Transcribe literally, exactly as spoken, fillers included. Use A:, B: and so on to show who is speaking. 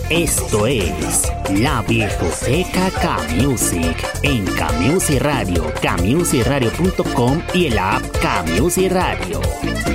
A: Esto es La Viejoteca K-Music en K-Music Radio, K music radio punto com y el app K-Music Radio.